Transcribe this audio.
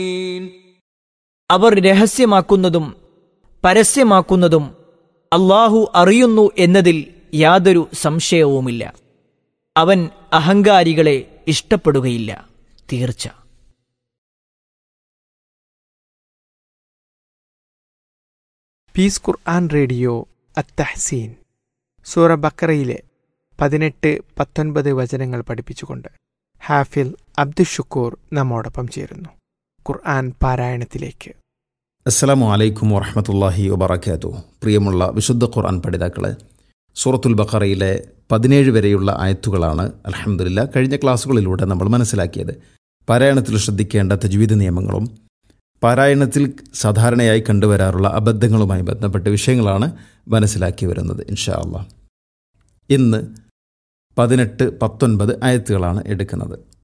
അവർ രഹസ്യമാക്കുന്നതും പരസ്യമാക്കുന്നതും അല്ലാഹു അറിയുന്നു എന്നതിൽ യാതൊരു സംശയവുമില്ല. അവൻ അഹങ്കാരികളെ ഇഷ്ടപ്പെടുകയില്ല. തീർച്ച പീസ് ഖുർആൻ റേഡിയോ അത്തഹ്സീൻ സൂറ ബക്കറയിലെ 18-19 വചനങ്ങൾ പഠിപ്പിച്ചുകൊണ്ട് ഹാഫിൽ അബ്ദുഷുക്കൂർ നമ്മോടൊപ്പം ചേരുന്നു. ഖുർആൻ പാരായണത്തിലേക്ക്. അസ്സലാമു അലൈക്കും വറഹ്മത്തുള്ളാഹി വബറകാതുഹു. പ്രിയമുള്ള വിശുദ്ധ ഖുർആൻ പഠിതാക്കളെ, സൂറത്തുൽ ബഖറയിലെ 17 വരെയുള്ള ആയത്തുകളാണ് അൽഹംദുലില്ലാഹ് കഴിഞ്ഞ ക്ലാസ്സുകളിലൂടെ നമ്മൾ മനസ്സിലാക്കിയത്. പാരായണത്തിൽ ശ്രദ്ധിക്കേണ്ട തജ്വീദ് നിയമങ്ങളും പാരായണത്തിൽ സാധാരണയായി കണ്ടുവരാറുള്ള അബദ്ധങ്ങളുമായി ബന്ധപ്പെട്ട വിഷയങ്ങളാണ് മനസ്സിലാക്കി വരുന്നത്. ഇൻഷാ അല്ലാഹ് ഇന്ന് 18-19 ആയത്തുകളാണ് എടുക്കുന്നത്.